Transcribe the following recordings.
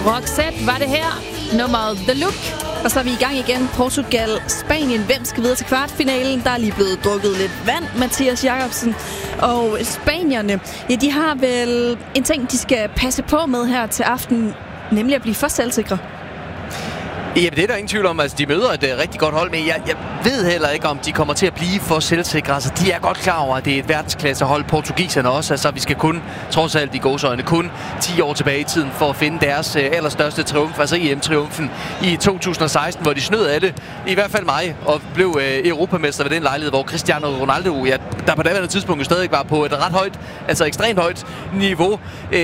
Roxette var det her. Nummeret The Look. Og så er vi i gang igen. Portugal, Spanien. Hvem skal videre til kvartfinalen? Der er lige blevet drukket lidt vand, Mathias Jacobsen. Og spanierne, ja, de har vel en ting, de skal passe på med her til aften, nemlig at blive for selvsikre. Jamen, det er der ingen tvivl om. Altså, de møder et rigtig godt hold, men jeg ved heller ikke, om de kommer til at blive for selvsikre. Altså, de er godt klar over, at det er et verdensklassehold. Portugiserne også. Altså, vi skal trods alt i gåseøjne, kun 10 år tilbage i tiden for at finde deres allerstørste triumf, altså EM-triumfen i 2016, hvor de snød alle, i hvert fald mig, og blev europamester ved den lejlighed, hvor Cristiano Ronaldo, der på daværende tidspunkt stadig var på et ret højt, altså ekstremt højt niveau,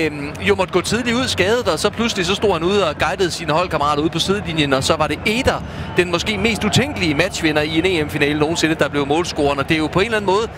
jo måtte gå tidligt ud skadet, og så pludselig så stod han ude og guidede sine holdkammerater ude på sidelinjen, og så var det Eder, den måske mest utænkelige matchvinder i en EM-finale nogensinde, der blev målscoren. Og det er jo på en eller anden måde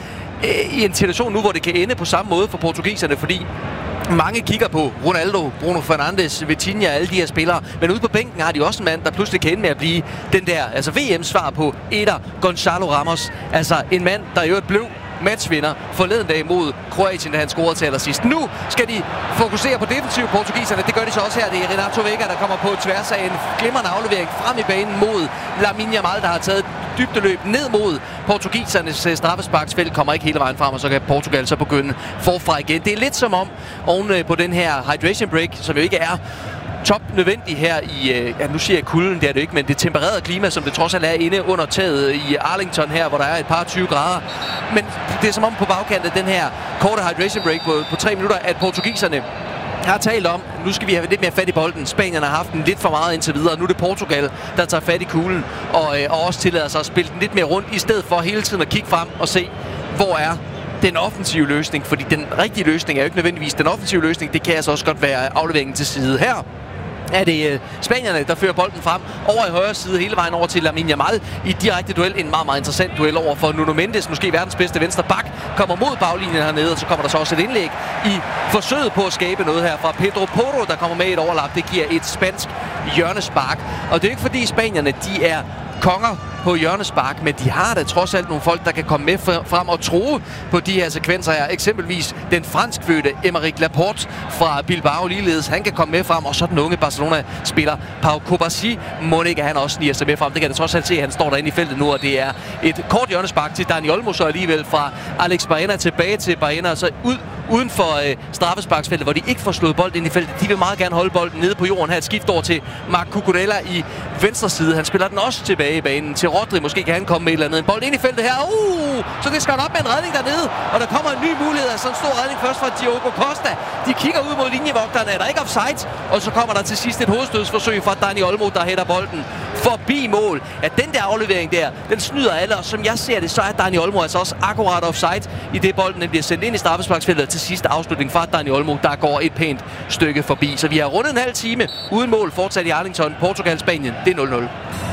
i en situation nu, hvor det kan ende på samme måde for portugiserne, fordi mange kigger på Ronaldo, Bruno Fernandes, Vitinha, alle de her spillere. Men ude på bænken har de også en mand, der pludselig kan ende med at blive den der, altså VM-svar på Eder, Gonzalo Ramos. Altså en mand, der jo blev matchvinder forleden dag mod Kroatien, da han scorede til allersidst. Nu skal de fokusere på defensiv portugiserne. Det gør de så også her. Det er Renato Vega, der kommer på tværs af en glimrende aflevering frem i banen mod Lamine Yamal, der har taget dybdeløb ned mod portugisernes straffesparksfelt. Kommer ikke hele vejen frem, og så kan Portugal så begynde forfra igen. Det er lidt som om oven på den her hydration break, som jo ikke er top nødvendig her i, nu siger jeg kulden, det er det ikke, men det tempererede klima, som det trods alt er inde under taget i Arlington her, hvor der er et par 20 grader. Men det er som om på bagkanten af den her korte hydration break på 3 minutter, at portugiserne har talt om, nu skal vi have lidt mere fat i bolden. Spanierne har haft den lidt for meget indtil videre. Nu er det Portugal, der tager fat i kuglen og også tillader sig at spille den lidt mere rundt, i stedet for hele tiden at kigge frem og se, hvor er den offensive løsning. Fordi den rigtige løsning er jo ikke nødvendigvis den offensive løsning. Det kan altså også godt være afleveringen til side her. Er det spanierne, der fører bolden frem over i højre side hele vejen over til Lamine Yamal i direkte duel. En meget, meget interessant duel over for Nuno Mendes, måske verdens bedste venstre bak, kommer mod baglinjen hernede, og så kommer der så også et indlæg i forsøget på at skabe noget her fra Pedro Porro, der kommer med et overlap. Det giver et spansk hjørnespark. Og det er ikke fordi spanierne, de er konger på hjørnespark, men de har da trods alt nogle folk, der kan komme med frem og true på de her sekvenser her. Eksempelvis den franskfødte Aymeric Laporte fra Bilbao ligeledes. Han kan komme med frem, og så den unge Barcelona-spiller Pau Kubasi. Må ikke han også sniger sig med frem. Det kan det trods alt se. Han står derinde i feltet nu, og det er et kort hjørnespark til Dani Olmo, så alligevel fra Alex Baena tilbage til Baena, og så uden for straffesparksfeltet, hvor de ikke får slået bolden ind i feltet. De vil meget gerne holde bolden nede på jorden her. Et skift over til Marc Cucurella i venstre side. Han spiller den også tilbage i banen til Rodri. Måske kan han komme med et eller andet. En bold ind i feltet her. Så det skal op med en redning dernede. Og der kommer en ny mulighed. Altså en stor redning først fra Diogo Costa. De kigger ud mod linjevogterne. Er der ikke offside? Og så kommer der til sidst et hovedstødsforsøg fra Dani Olmo, der hætter bolden forbi mål. At den der aflevering der, den snyder alle. Og som jeg ser det, så er Dani Olmo altså også akkurat offside, i det bolden den bliver sendt ind i straffesparksfeltet. Til sidste afslutning fra Dani Olmo, der går et pænt stykke forbi. Så vi har rundet en halv time uden mål fortsat i Arlington. Portugal-Spanien, det er 0-0.